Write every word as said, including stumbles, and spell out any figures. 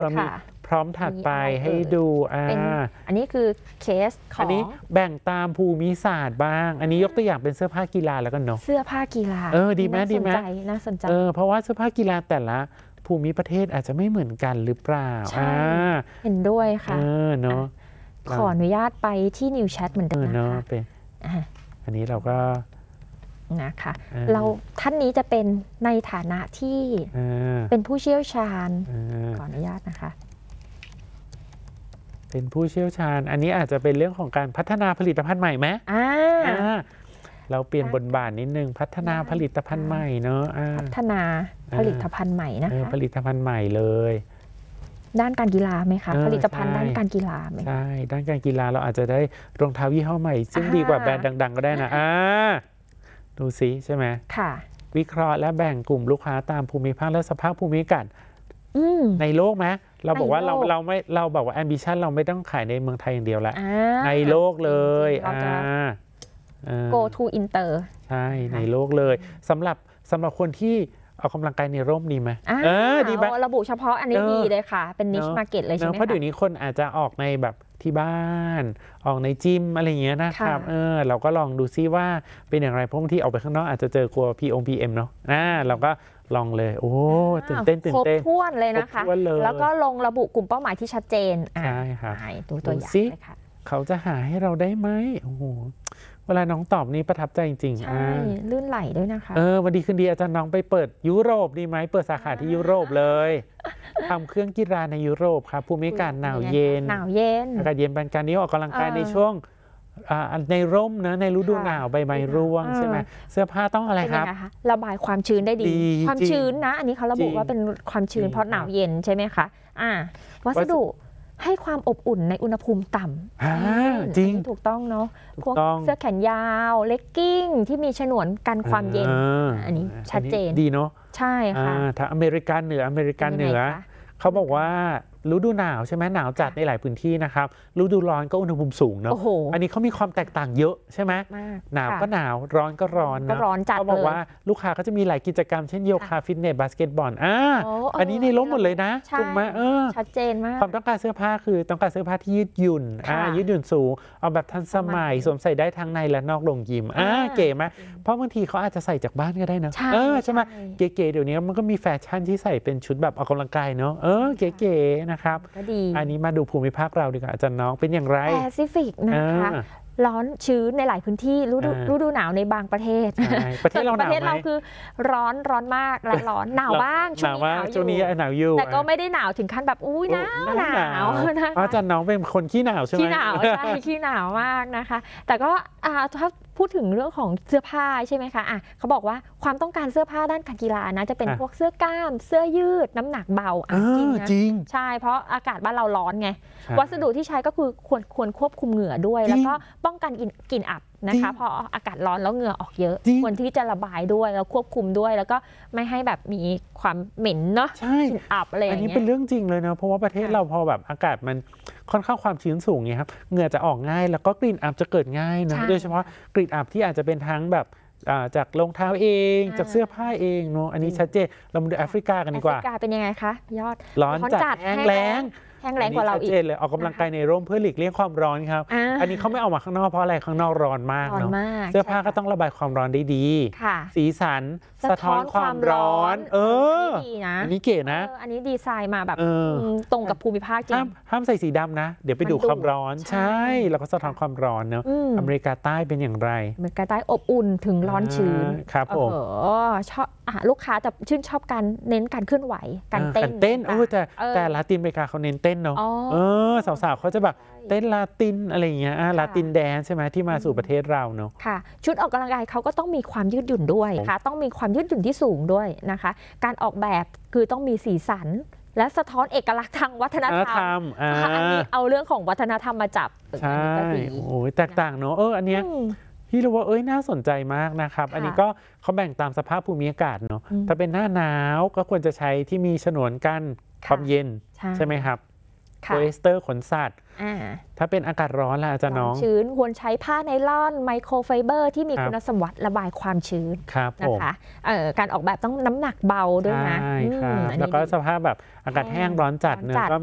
เรามีพร้อมถัดไปให้ดูอ่าอันนี้คือเคสของอันนี้แบ่งตามภูมิศาสตร์บ้างอันนี้ยกตัวอย่างเป็นเสื้อผ้ากีฬาแล้วกันเนาะเสื้อผ้ากีฬาเออดีไหมดีไหมน่าสนใจเออเพราะว่าเสื้อผ้ากีฬาแต่ละภูมิประเทศอาจจะไม่เหมือนกันหรือเปล่าอ่าเห็นด้วยค่ะเออเนาะขออนุญาตไปที่นิวแชทเหมือนเดิมนะคะเป็นอันนี้เราก็นะคะเราท่านนี้จะเป็นในฐานะที่เป็นผู้เชี่ยวชาญขออนุญาตนะคะเป็นผู้เชี่ยวชาญอันนี้อาจจะเป็นเรื่องของการพัฒนาผลิตภัณฑ์ใหม่ไหมอ่าเราเปลี่ยนบทบาทนิดนึงพัฒนาผลิตภัณฑ์ใหม่เนาะพัฒนาผลิตภัณฑ์ใหม่นะคะผลิตภัณฑ์ใหม่เลยด้านการกีฬาไหมคะผลิตภัณฑ์ด้านการกีฬาไหมใช่ด้านการกีฬาเราอาจจะได้รองเท้ายี่ห้อใหม่ซึ่งดีกว่าแบรนด์ดังๆก็ได้นะอ่าดูสิใช่ไหมค่ะวิเคราะห์และแบ่งกลุ่มลูกค้าตามภูมิภาคและสภาพภูมิอากาศในโลกไหมเราบอกว่าเราเราไม่เราบอกว่า ambition เราไม่ต้องขายในเมืองไทยอย่างเดียวแล้วในโลกเลยอ่า go to inter ใช่ในโลกเลยสำหรับสำหรับคนที่ออกกำลังกายในร่มดีไหมเออดีไหมระบุเฉพาะอันนี้ดีเลยค่ะเป็น niche market เลยใช่ไหมคะเพราะเดี๋ยวนี้คนอาจจะออกในแบบที่บ้านออกในจิมอะไรเงี้ยนะครับเออเราก็ลองดูซิว่าเป็นอย่างไรเพราะบางทีออกไปข้างนอกอาจจะเจอกลัว พี โอ พี เอ็ม เนาะอ่าเราก็ลองเลยโอ้ตื่นเต้นตื่นเต้นครบถ้วนเลยนะคะแล้วก็ลงระบุกลุ่มเป้าหมายที่ชัดเจนใช่ค่ะดูตัวอย่างเลยค่ะเขาจะหาให้เราได้ไหมโอ้โหเวลาน้องตอบนี่ประทับใจจริงๆใช่ลื่นไหลด้วยนะคะเออวันดีคืนดีอาจารย์น้องไปเปิดยุโรปดีไหมเปิดสาขาที่ยุโรปเลยทำเครื่องกีฬาในยุโรปครับภูมิอากาศหนาวเย็นหนาวเย็นอากาศเย็นเป็นการนี้ออกกำลังกายในช่วงในร่มนะในฤดูหนาวใบไม้ร่วงใช่ไหมเสื้อผ้าต้องอะไรครับระบายความชื้นได้ดีความชื้นนะอันนี้เขาระบุว่าเป็นความชื้นเพราะหนาวเย็นใช่ไหมคะอ่าวัสดุให้ความอบอุ่นในอุณหภูมิต่ำจริงถูกต้องเนาะพวกเสื้อแขนยาวเลกกิ้งที่มีฉนวนกันความเย็นอันนี้ชัดเจนดีเนาะใช่ค่ะถ้าอเมริกันเหนืออเมริกันเหนือเขาบอกว่าฤดูหนาวใช่ไหมหนาวจัดในหลายพื้นที่นะครับฤดูร้อนก็อุณหภูมิสูงเนาะอันนี้เขามีความแตกต่างเยอะใช่ไหมหนาวก็หนาวร้อนก็ร้อนนะเขาบอกว่าลูกค้าก็จะมีหลายกิจกรรมเช่นโยคะฟิตเนสบาสเกตบอลอ่าอันนี้ในร่มหมดเลยนะถูกไหมเออชัดเจนมากความต้องการเสื้อผ้าคือต้องการเสื้อผ้าที่ยืดหยุ่นอ่ายืดหยุ่นสูงเอาแบบทันสมัยสวมใส่ได้ทั้งในและนอกโรงยิมอ่าเก๋ไหมเพราะบางทีเขาอาจจะใส่จากบ้านก็ได้นะเออใช่ไหมเก๋ๆเดี๋ยวนี้มันก็มีแฟชั่นที่ใส่เป็นชุดแบบออกกำลังกายเนาะเออเก๋ๆนะครับอันนี้มาดูภูมิภาคเราดีกว่าอาจารย์น้องเป็นอย่างไรแปซิฟิกนะคะร้อนชื้นในหลายพื้นที่ฤดูฤดูหนาวในบางประเทศประเทศเราประเทศเราคือร้อนร้อนมากและร้อนหนาวบ้างช่วงนี้ช่วงนี้หนาวอยู่แต่ก็ไม่ได้หนาวถึงขั้นแบบอุ้ยหนาวหนาวอาจารย์น้องเป็นคนขี้หนาวใช่ไหมขี้หนาวใช่ขี้หนาวมากนะคะแต่ก็ถ้าพูดถึงเรื่องของเสื้อผ้าใช่ไหมคะอ่ะเขาบอกว่าความต้องการเสื้อผ้าด้านการกีฬานะจะเป็นพวกเสื้อกล้ามเสื้อยืดน้ำหนักเบาจริงนะจริงใช่เพราะอากาศบ้านเราร้อนไงวัสดุที่ใช้ก็คือควรควรควบคุมเหงื่อด้วยแล้วก็ป้องกันกลิ่นอับนะคะเพราะอากาศร้อนแล้วเหงื่อออกเยอะควรที่จะระบายด้วยแล้วควบคุมด้วยแล้วก็ไม่ให้แบบมีความเหม็นเนาะกลิ่นอับอะไรอย่างเงี้ยอันนี้เป็นเรื่องจริงเลยนะเพราะว่าประเทศเราพอแบบอากาศมันค่อนข้างความชื้นสูงไงครับเหงื่อจะออกง่ายแล้วก็กลิ่นอับจะเกิดง่ายนะโดยเฉพาะกลิ่นอับที่อาจจะเป็นทั้งแบบจากรองเท้าเองจากเสื้อผ้าเองเนาะอันนี้ชัดเจนเรามาดูแอฟริกากันดีกว่าแอฟริกาเป็นยังไงคะยอดร้อนจัดแห้งแล้งแห้งแล้งกว่าเราอีกเลยออกกำลังกายในร่มเพื่อหลีกเลี่ยงความร้อนครับอันนี้เขาไม่ออกมาข้างนอกเพราะอะไรข้างนอกร้อนมากเนาะเสื้อผ้าก็ต้องระบายความร้อนได้ดีสีสันสะท้อนความร้อนเอออันนี้เก๋นะอันนี้ดีไซน์มาแบบตรงกับภูมิภาคจริงห้ามใส่สีดำนะเดี๋ยวไปดูความร้อนใช่แล้วก็สะท้อนความร้อนเนาะอเมริกาใต้เป็นอย่างไรอเมริกาใต้อบอุ่นถึงร้อนชื้นครับผมชอบลูกค้าจะชื่นชอบการเน้นการเคลื่อนไหวการเต้นเต้นเออแต่แต่ลาตินอเมริกาเขาเน้นเต้นเนาะเออสาวๆเขาจะแบบเต้นลาตินอะไรอย่างเงี้ยลาตินแดนใช่ไหมที่มาสู่ประเทศเราเนาะค่ะชุดออกกำลังกายเขาก็ต้องมีความยืดหยุ่นด้วยค่ะต้องมีความยืดหยุ่นที่สูงด้วยนะคะการออกแบบคือต้องมีสีสันและสะท้อนเอกลักษณ์ทางวัฒนธรรมอันนี้เอาเรื่องของวัฒนธรรมมาจับใช่โอ้ยแตกต่างเนาะเอออันเนี้ยพี่รู้ว่าเอ้ยน่าสนใจมากนะครับอันนี้ก็เขาแบ่งตามสภาพภูมิอากาศเนาะถ้าเป็นหน้าหนาวก็ควรจะใช้ที่มีฉนวนกันความเย็นใช่ไหมครับโพลีเอสเตอร์ขนสัตว์ถ้าเป็นอากาศร้อนล่ะอาจารย์น้องชื้นควรใช้ผ้าไนล่อนไมโครไฟเบอร์ที่มีคุณสมบัติระบายความชื้นนะคะการออกแบบต้องน้ำหนักเบาด้วยนะแล้วก็สภาพแบบอากาศแห้งร้อนจัดเนี่ยก็